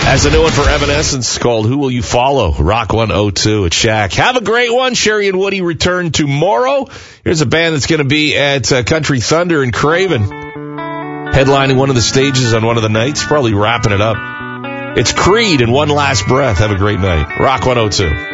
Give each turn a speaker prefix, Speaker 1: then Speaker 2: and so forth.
Speaker 1: As a new one for Evanescence called Who Will You Follow? Rock 102 at Shack. Have a great one. Sherry and Woody return tomorrow. Here's a band that's going to be at Country Thunder in Craven, headlining one of the stages on one of the nights, probably wrapping it up. It's Creed and One Last Breath. Have a great night. Rock 102.